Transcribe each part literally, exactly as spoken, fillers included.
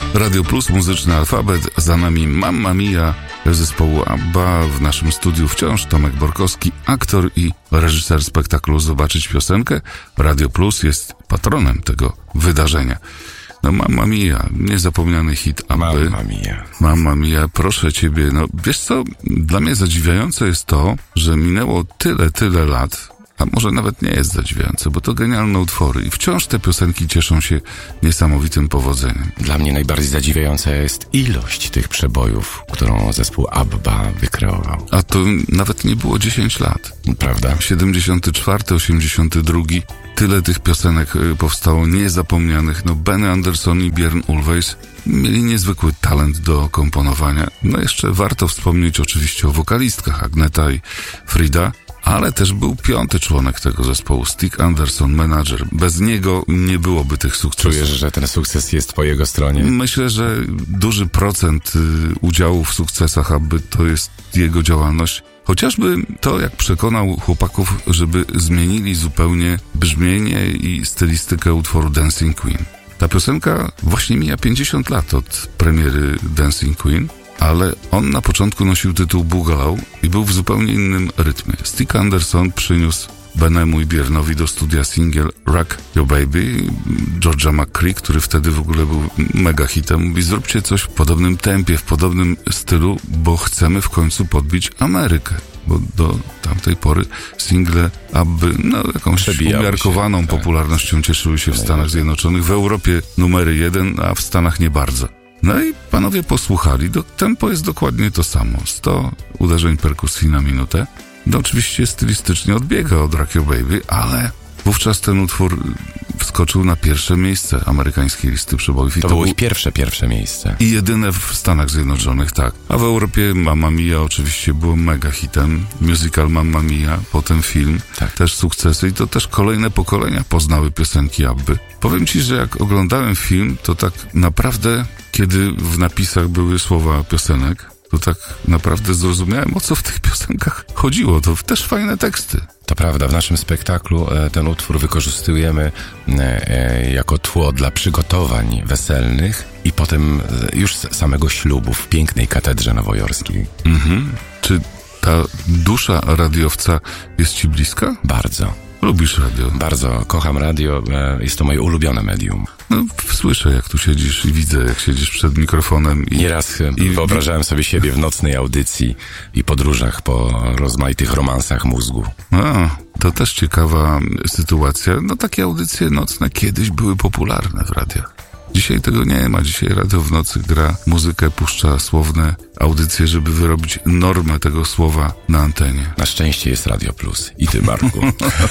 Radio Plus, muzyczny alfabet, za nami Mamma Mia zespołu ABBA. W naszym studiu wciąż Tomek Borkowski, aktor i reżyser spektaklu Zobaczyć piosenkę. Radio Plus jest patronem tego wydarzenia. No Mamma Mia, niezapomniany hit ABBY. Mamma Mia. Mamma Mia, proszę ciebie, no wiesz co, dla mnie zadziwiające jest to, że minęło tyle, tyle lat, a może nawet nie jest zadziwiające, bo to genialne utwory i wciąż te piosenki cieszą się niesamowitym powodzeniem. Dla mnie najbardziej zadziwiająca jest ilość tych przebojów, którą zespół ABBA wykreował. A to nawet nie było dziesięć lat. Prawda? siedemdziesiąty czwarty, osiemdziesiąty drugi. Tyle tych piosenek powstało niezapomnianych. No Benny Andersson i Björn Ulvaeus mieli niezwykły talent do komponowania. No jeszcze warto wspomnieć oczywiście o wokalistkach Agneta i Frida, ale też był piąty członek tego zespołu, Stig Anderson, menadżer. Bez niego nie byłoby tych sukcesów. Czujesz, że ten sukces jest po jego stronie? Myślę, że duży procent udziału w sukcesach ABBY to jest jego działalność. Chociażby to, jak przekonał chłopaków, żeby zmienili zupełnie brzmienie i stylistykę utworu Dancing Queen. Ta piosenka właśnie mija pięćdziesiąt lat od premiery Dancing Queen, ale on na początku nosił tytuł Boogaloo i był w zupełnie innym rytmie. Stig Anderson przyniósł Benemu i Björnowi do studia singiel Rock Your Baby. George'a McCree, który wtedy w ogóle był mega hitem, mówi: zróbcie coś w podobnym tempie, w podobnym stylu, bo chcemy w końcu podbić Amerykę. Bo do tamtej pory single ABBY no, jakąś Przebijały umiarkowaną się, tak. popularnością cieszyły się w Stanach Zjednoczonych, w Europie numery jeden, a w Stanach nie bardzo. No i panowie posłuchali, do, tempo jest dokładnie to samo, sto uderzeń perkusji na minutę. No oczywiście stylistycznie odbiega od Rock Your Baby, ale wówczas ten utwór wskoczył na pierwsze miejsce amerykańskiej listy przebojów. I To, to było był ich pierwsze, pierwsze miejsce. i jedyne w Stanach Zjednoczonych, tak. A w Europie Mamma Mia oczywiście było mega hitem. Musical Mamma Mia, potem film, Tak. też sukcesy i to też kolejne pokolenia poznały piosenki ABBY. Powiem ci, że jak oglądałem film, to tak naprawdę, kiedy w napisach były słowa piosenek, to tak naprawdę zrozumiałem, o co w tych piosenkach chodziło. To też fajne teksty. To prawda, w naszym spektaklu e, ten utwór wykorzystujemy e, e, jako tło dla przygotowań weselnych i potem e, już z samego ślubu w pięknej katedrze nowojorskiej. Mhm. Czy ta dusza radiowca jest ci bliska? Bardzo, Lubisz radio? bardzo kocham radio, e, jest to moje ulubione medium. No, słyszę, jak tu siedzisz i widzę, jak siedzisz przed mikrofonem. I, Nieraz e, i wyobrażałem sobie siebie w nocnej audycji i podróżach po rozmaitych romansach mózgu. A, to też ciekawa sytuacja. No takie audycje nocne kiedyś były popularne w radiach. Dzisiaj tego nie ma. Dzisiaj radio w nocy gra muzykę, puszcza słowne audycje, żeby wyrobić normę tego słowa na antenie. Na szczęście jest Radio Plus. I ty, Marku.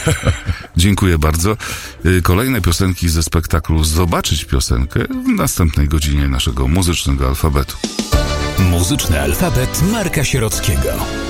Dziękuję bardzo. Kolejne piosenki ze spektaklu Zobaczyć piosenkę w następnej godzinie naszego muzycznego alfabetu. Muzyczny alfabet Marka Sierockiego.